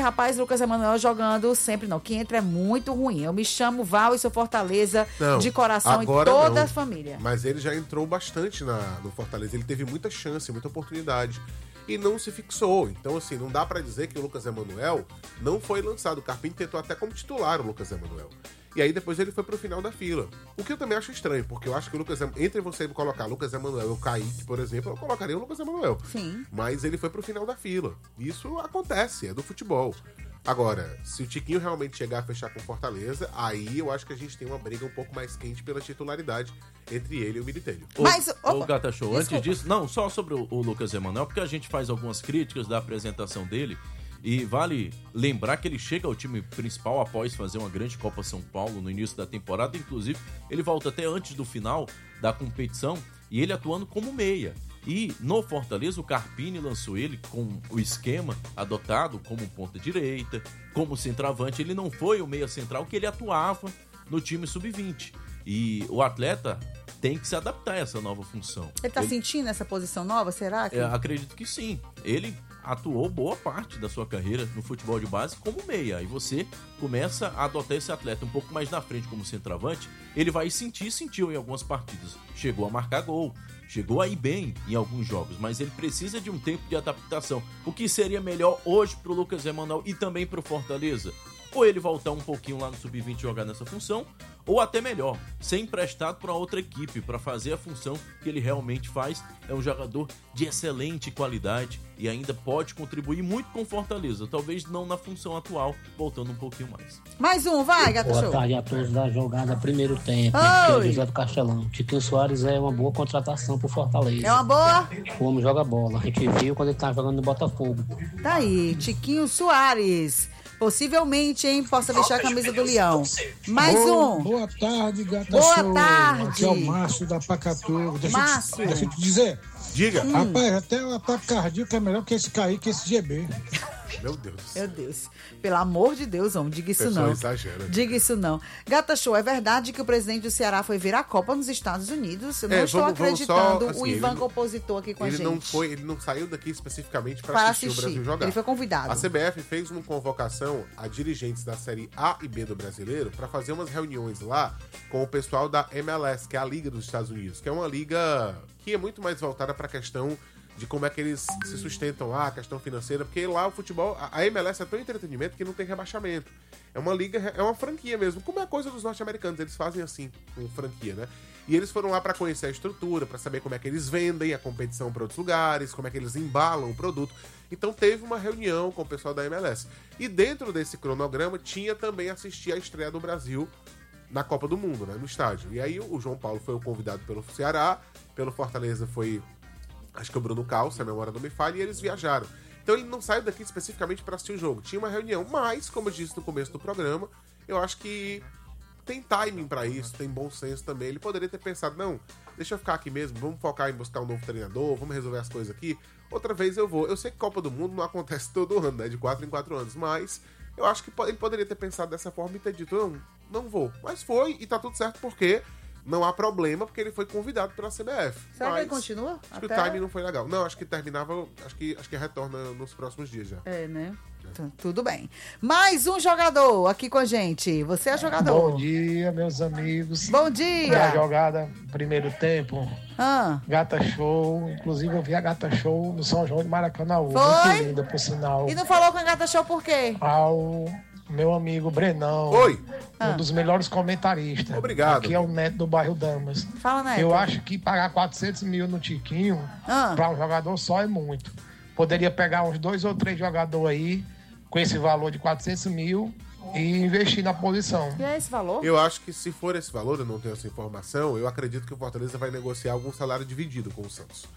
rapaz, Lucas Emanuel jogando sempre não. Que entra é muito ruim. Eu me chamo Val e sou Fortaleza de coração e toda a família. Mas ele já entrou bastante no Fortaleza. Ele teve muita chance, muita oportunidade. E não se fixou. Então, assim, não dá pra dizer que o Lucas Emanuel não foi lançado. O Carpini tentou até como titular o Lucas Emanuel. E aí depois ele foi pro final da fila. O que eu também acho estranho, porque eu acho que o Lucas entre você colocar Lucas Emanuel e o Kaique, por exemplo, eu colocaria o Lucas Emanuel. Sim. Mas ele foi pro final da fila. Isso acontece, é do futebol. Agora, se o Tiquinho realmente chegar a fechar com Fortaleza, aí eu acho que a gente tem uma briga um pouco mais quente pela titularidade entre ele e o Militelho. O Gata Show, antes disso, não, só sobre o Lucas Emanuel, porque a gente faz algumas críticas da apresentação dele, e vale lembrar que ele chega ao time principal após fazer uma grande Copa São Paulo no início da temporada, inclusive ele volta até antes do final da competição, e ele atuando como meia. E no Fortaleza, o Carpini lançou ele com o esquema adotado como ponta direita, como centroavante. Ele não foi o meia central que ele atuava no time sub-20. E o atleta tem que se adaptar a essa nova função. Ele tá sentindo essa posição nova, será? Acredito que sim. Ele atuou boa parte da sua carreira no futebol de base como meia. E você começa a adotar esse atleta um pouco mais na frente como centroavante, ele vai sentiu em algumas partidas. Chegou a marcar gol, chegou a ir bem em alguns jogos, mas ele precisa de um tempo de adaptação. O que seria melhor hoje pro Lucas Emanuel e também pro Fortaleza? Ou ele voltar um pouquinho lá no Sub-20 jogar nessa função, ou até melhor, ser emprestado para outra equipe para fazer a função que ele realmente faz. É um jogador de excelente qualidade e ainda pode contribuir muito com Fortaleza, talvez não na função atual, voltando um pouquinho mais. Mais um, vai, Gata Show. Boa tarde a todos da jogada primeiro tempo, aqui é o José do Castelão. Tiquinho Soares é uma boa contratação pro Fortaleza. É uma boa? O homem joga bola, a gente viu quando ele tava jogando no Botafogo. Tá aí, Tiquinho Soares. Possivelmente, hein, possa vestir a camisa do Leão. Mais um. Boa tarde, Gata Boa Show. tarde. Aqui é o Márcio da Pacatu. Deixa eu te dizer. Diga. Rapaz, até o ataque cardíaco é melhor que esse Kaique, esse GB. Meu Deus. Meu Deus. Pelo amor de Deus, homem, diga isso não. Exagera. Diga isso não. Gata Show, é verdade que o presidente do Ceará foi ver a Copa nos Estados Unidos? Eu não estou acreditando. O Ivan, compositor aqui com a gente. Ele não saiu daqui especificamente para assistir o Brasil jogar. Ele foi convidado. A CBF fez uma convocação a dirigentes da Série A e B do Brasileiro para fazer umas reuniões lá com o pessoal da MLS, que é a Liga dos Estados Unidos, que é uma liga que é muito mais voltada para a questão de como é que eles se sustentam lá, a questão financeira, porque lá o futebol, a MLS é tão entretenimento que não tem rebaixamento. É uma liga, é uma franquia mesmo, como é a coisa dos norte-americanos, eles fazem assim, com franquia, né? E eles foram lá para conhecer a estrutura, para saber como é que eles vendem a competição para outros lugares, como é que eles embalam o produto. Então teve uma reunião com o pessoal da MLS. E dentro desse cronograma tinha também assistir a estreia do Brasil na Copa do Mundo, né, no estádio. E aí o João Paulo foi o convidado pelo Ceará, pelo Fortaleza foi, acho que o Bruno Cal, se a memória não me falha, e eles viajaram. Então ele não saiu daqui especificamente para assistir o jogo. Tinha uma reunião, mas, como eu disse no começo do programa, eu acho que tem timing para isso, tem bom senso também. Ele poderia ter pensado, não, deixa eu ficar aqui mesmo, vamos focar em buscar um novo treinador, vamos resolver as coisas aqui. Outra vez eu vou. Eu sei que Copa do Mundo não acontece todo ano, né, de 4 em 4 anos, mas eu acho que ele poderia ter pensado dessa forma e ter dito, não vou. Mas foi, e tá tudo certo porque não há problema, porque ele foi convidado pela CBF. Será que ele continua? Acho que o timing não foi legal. Não, acho que terminava, acho que retorna nos próximos dias já. É, né? Tudo bem. Mais um jogador aqui com a gente. Você é jogador. Bom dia, meus amigos. Bom dia. Na jogada, primeiro tempo. Gata Show. Inclusive, eu vi a Gata Show no São João de Maracanã. Foi? Muito linda, por sinal. E não falou com a Gata Show por quê? Ao meu amigo Brenão. Oi. Um dos melhores comentaristas. Obrigado. Aqui é o Neto do bairro Damas. Fala, Neto. Eu acho que pagar 400 mil no Tiquinho para um jogador só é muito. Poderia pegar uns 2 ou 3 jogadores aí com esse valor de 400 mil e investir na posição. E é esse valor? Eu acho que se for esse valor, eu não tenho essa informação, eu acredito que o Fortaleza vai negociar algum salário dividido com o Santos.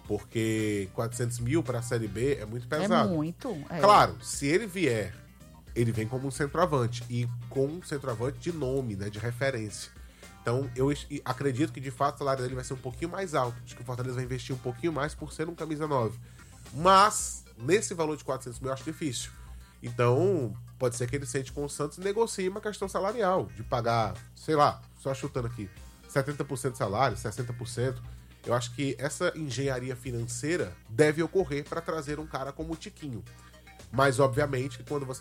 Porque 400 mil para a Série B é muito pesado. É muito. É. Claro, se ele vier, ele vem como um centroavante. E com um centroavante de nome, né, de referência. Então, eu acredito que, de fato, o salário dele vai ser um pouquinho mais alto. Acho que o Fortaleza vai investir um pouquinho mais por ser um camisa 9. Mas, nesse valor de 400 mil, eu acho difícil. Então, pode ser que ele sente com o Santos e negocie uma questão salarial, de pagar, sei lá, só chutando aqui, 70% de salário, 60%. Eu acho que essa engenharia financeira deve ocorrer para trazer um cara como o Tiquinho. Mas, obviamente, que quando você